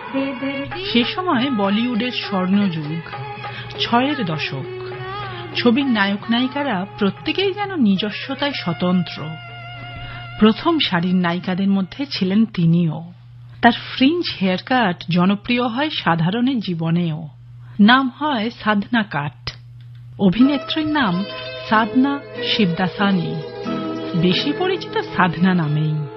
সে সময় বলিউডের স্বর্ণযুগ, ৬০-এর দশক। ছবির নায়ক নায়িকারা প্রত্যেকেই যেন নিজস্বতায় স্বতন্ত্র। প্রথম সারির নায়িকাদের মধ্যে ছিলেন তিনিও। তার ফ্রিঞ্জ হেয়ার কাট জনপ্রিয় হয় সাধারণের জীবনেও। নাম হয় সাধনা কাট। অভিনেত্রীর নাম সাধনা শিবদাসানি, বেশি পরিচিত সাধনা নামেই।